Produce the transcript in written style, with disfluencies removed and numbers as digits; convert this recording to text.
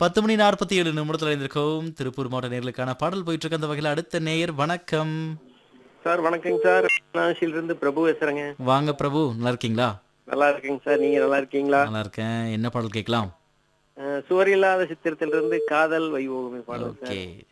10:47 இருந்திருக்கோம். திருப்பூர் மாவட்ட நேயர்களுக்கான பாடல் போயிட்டு இருக்கு. அந்த வகையில அடுத்த நேயர் வணக்கம். சார் வணக்கங்க சார். நாசில இருந்து பிரபு பேசுறேங்க. வாங்க பிரபு, நல்லா இருக்கீங்களா? நல்லா இருக்கேங்க சார். நீங்க நல்லா இருக்கீங்களா? நல்லா இருக்கேன். என்ன பாடல் கேட்கலாம்? சுவர் இல்லாத சித்திரத்திலிருந்து காதல் வைபோகமே பாடல் ஓகே. சார்.